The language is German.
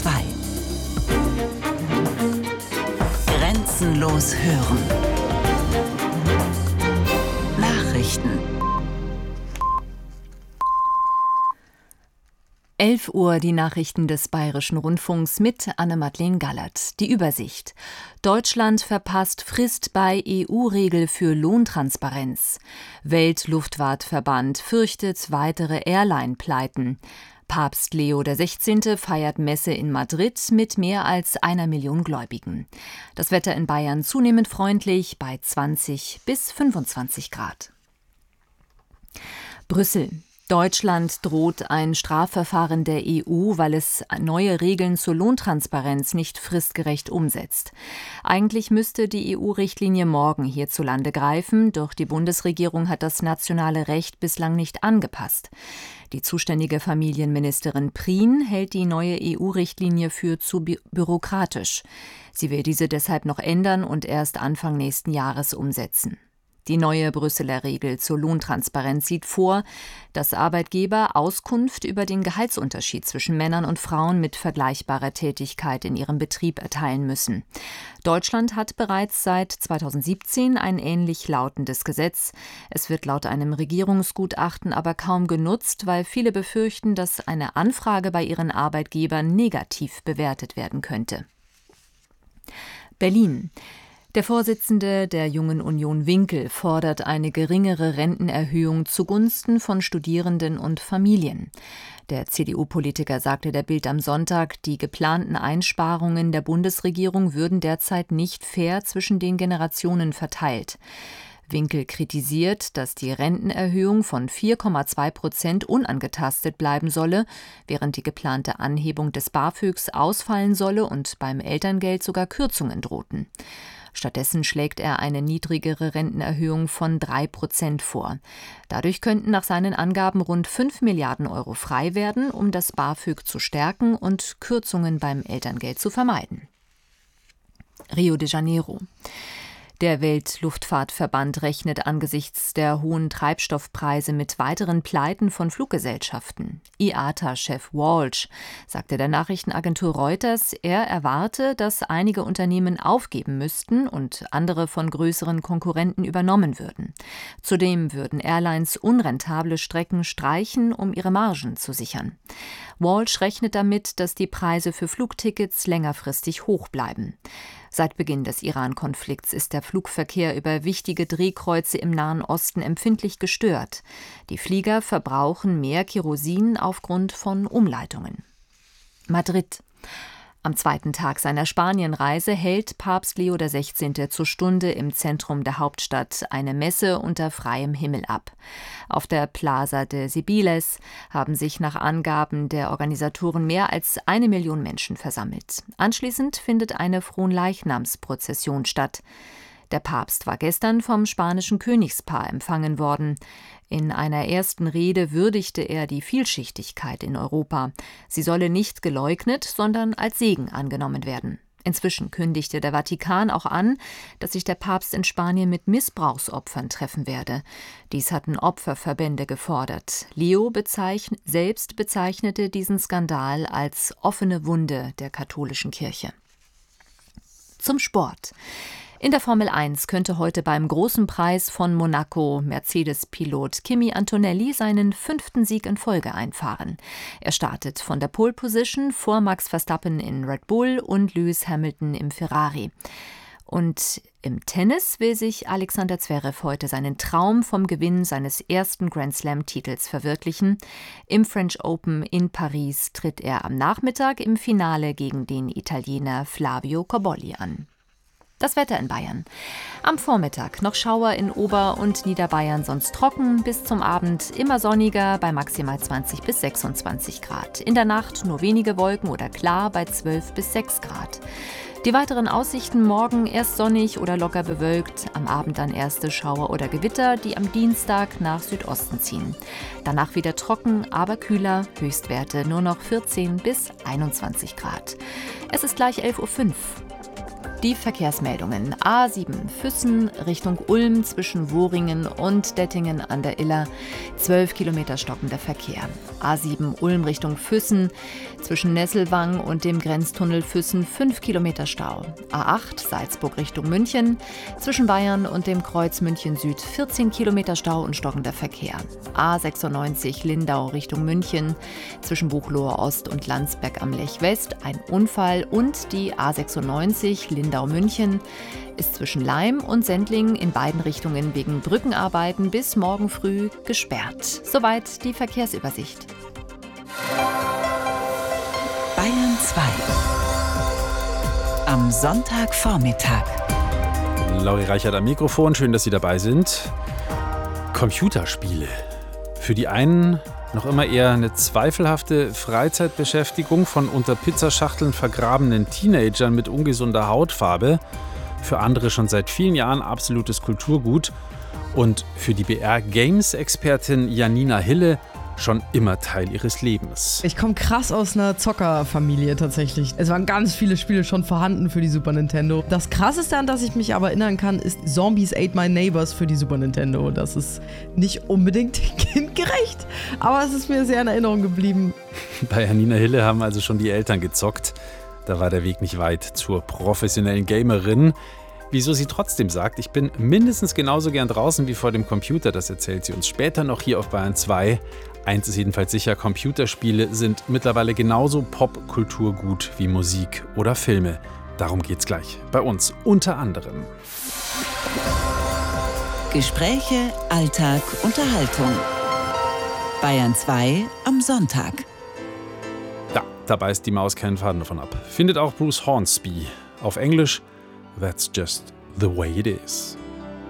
2. Grenzenlos hören. Nachrichten. 11 Uhr die Nachrichten des Bayerischen Rundfunks mit Anne-Madeleine Gallert. Die Übersicht. Deutschland verpasst Frist bei EU-Regel für Lohntransparenz. Weltluftfahrtverband fürchtet weitere Airline-Pleiten. Papst Leo XVI. Feiert Messe in Madrid mit mehr als 1 Million Gläubigen. Das Wetter in Bayern zunehmend freundlich bei 20 bis 25 Grad. Brüssel. Deutschland droht ein Strafverfahren der EU, weil es neue Regeln zur Lohntransparenz nicht fristgerecht umsetzt. Eigentlich müsste die EU-Richtlinie morgen hierzulande greifen, doch die Bundesregierung hat das nationale Recht bislang nicht angepasst. Die zuständige Familienministerin Prien hält die neue EU-Richtlinie für zu bürokratisch. Sie will diese deshalb noch ändern und erst Anfang nächsten Jahres umsetzen. Die neue Brüsseler Regel zur Lohntransparenz sieht vor, dass Arbeitgeber Auskunft über den Gehaltsunterschied zwischen Männern und Frauen mit vergleichbarer Tätigkeit in ihrem Betrieb erteilen müssen. Deutschland hat bereits seit 2017 ein ähnlich lautendes Gesetz. Es wird laut einem Regierungsgutachten aber kaum genutzt, weil viele befürchten, dass eine Anfrage bei ihren Arbeitgebern negativ bewertet werden könnte. Berlin. Der Vorsitzende der Jungen Union Winkel fordert eine geringere Rentenerhöhung zugunsten von Studierenden und Familien. Der CDU-Politiker sagte der Bild am Sonntag, die geplanten Einsparungen der Bundesregierung würden derzeit nicht fair zwischen den Generationen verteilt. Winkel kritisiert, dass die Rentenerhöhung von 4,2% unangetastet bleiben solle, während die geplante Anhebung des BAföGs ausfallen solle und beim Elterngeld sogar Kürzungen drohten. Stattdessen schlägt er eine niedrigere Rentenerhöhung von 3% vor. Dadurch könnten nach seinen Angaben rund 5 Milliarden Euro frei werden, um das BAföG zu stärken und Kürzungen beim Elterngeld zu vermeiden. Rio de Janeiro. Der Weltluftfahrtverband rechnet angesichts der hohen Treibstoffpreise mit weiteren Pleiten von Fluggesellschaften. IATA-Chef Walsh sagte der Nachrichtenagentur Reuters, er erwarte, dass einige Unternehmen aufgeben müssten und andere von größeren Konkurrenten übernommen würden. Zudem würden Airlines unrentable Strecken streichen, um ihre Margen zu sichern. Walsh rechnet damit, dass die Preise für Flugtickets längerfristig hoch bleiben. Seit Beginn des Iran-Konflikts ist der Flugverkehr über wichtige Drehkreuze im Nahen Osten empfindlich gestört. Die Flieger verbrauchen mehr Kerosin aufgrund von Umleitungen. Madrid. Am zweiten Tag seiner Spanienreise hält Papst Leo XVI. Zur Stunde im Zentrum der Hauptstadt eine Messe unter freiem Himmel ab. Auf der Plaza de Cibeles haben sich nach Angaben der Organisatoren mehr als 1 Million Menschen versammelt. Anschließend findet eine Fronleichnamsprozession statt. Der Papst war gestern vom spanischen Königspaar empfangen worden. In einer ersten Rede würdigte er die Vielschichtigkeit in Europa. Sie solle nicht geleugnet, sondern als Segen angenommen werden. Inzwischen kündigte der Vatikan auch an, dass sich der Papst in Spanien mit Missbrauchsopfern treffen werde. Dies hatten Opferverbände gefordert. Leo selbst bezeichnete diesen Skandal als offene Wunde der katholischen Kirche. Zum Sport. In der Formel 1 könnte heute beim Großen Preis von Monaco Mercedes-Pilot Kimi Antonelli seinen 5. Sieg in Folge einfahren. Er startet von der Pole Position vor Max Verstappen in Red Bull und Lewis Hamilton im Ferrari. Und im Tennis will sich Alexander Zverev heute seinen Traum vom Gewinn seines ersten Grand-Slam-Titels verwirklichen. Im French Open in Paris tritt er am Nachmittag im Finale gegen den Italiener Flavio Cobolli an. Das Wetter in Bayern. Am Vormittag noch Schauer in Ober- und Niederbayern, sonst trocken, bis zum Abend immer sonniger bei maximal 20 bis 26 Grad. In der Nacht nur wenige Wolken oder klar bei 12 bis 6 Grad. Die weiteren Aussichten: morgen erst sonnig oder locker bewölkt, am Abend dann erste Schauer oder Gewitter, die am Dienstag nach Südosten ziehen. Danach wieder trocken, aber kühler, Höchstwerte nur noch 14 bis 21 Grad. Es ist gleich 11:05 Uhr. Die Verkehrsmeldungen. A7 Füssen Richtung Ulm zwischen Woringen und Dettingen an der Iller. 12 Kilometer stockender Verkehr. A7 Ulm Richtung Füssen zwischen Nesselwang und dem Grenztunnel Füssen 5 Kilometer Stau. A8 Salzburg Richtung München zwischen Bayern und dem Kreuz München Süd 14 Kilometer Stau und stockender Verkehr. A96 Lindau Richtung München zwischen Buchloe Ost und Landsberg am Lech West ein Unfall und die A96 Lindau-München ist zwischen Laim und Sendling in beiden Richtungen wegen Brückenarbeiten bis morgen früh gesperrt. Soweit die Verkehrsübersicht. Bayern 2. Am Sonntagvormittag. Lauri Reichert am Mikrofon, schön, dass Sie dabei sind. Computerspiele. Für die einen noch immer eher eine zweifelhafte Freizeitbeschäftigung von unter Pizzaschachteln vergrabenen Teenagern mit ungesunder Hautfarbe. Für andere schon seit vielen Jahren absolutes Kulturgut. Und für die BR-Games-Expertin Janina Hille schon immer Teil ihres Lebens. Ich komme krass aus einer Zockerfamilie tatsächlich. Es waren ganz viele Spiele schon vorhanden für die Super Nintendo. Das Krasseste, an das ich mich aber erinnern kann, ist Zombies Ate My Neighbors für die Super Nintendo. Das ist nicht unbedingt kindgerecht, aber es ist mir sehr in Erinnerung geblieben. Bei Janina Hille haben also schon die Eltern gezockt. Da war der Weg nicht weit zur professionellen Gamerin. Wieso sie trotzdem sagt, ich bin mindestens genauso gern draußen wie vor dem Computer, das erzählt sie uns später noch hier auf Bayern 2. Eins ist jedenfalls sicher, Computerspiele sind mittlerweile genauso Popkulturgut wie Musik oder Filme. Darum geht's gleich bei uns, unter anderem. Gespräche, Alltag, Unterhaltung. Bayern 2 am Sonntag. Ja, da beißt die Maus keinen Faden davon ab. Findet auch Bruce Hornsby. Auf Englisch, That's Just the Way It Is.